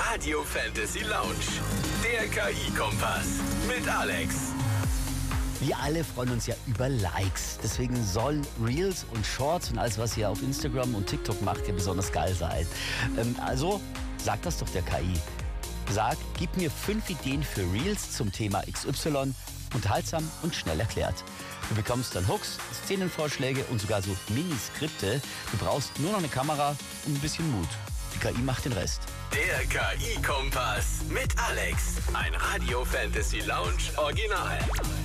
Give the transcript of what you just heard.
Radio Fantasy Lounge. Der KI-Kompass mit Alex. Wir alle freuen uns ja über Likes. Deswegen sollen Reels und Shorts und alles, was ihr auf Instagram und TikTok macht, ja besonders geil sein. Also sag das doch der KI. Gib mir 5 Ideen für Reels zum Thema XY, unterhaltsam und schnell erklärt. Du bekommst dann Hooks, Szenenvorschläge und sogar so Mini-Skripte. Du brauchst nur noch eine Kamera und ein bisschen Mut. Die KI macht den Rest. Der KI-Kompass mit Alex. Ein Radio Fantasy Lounge Original.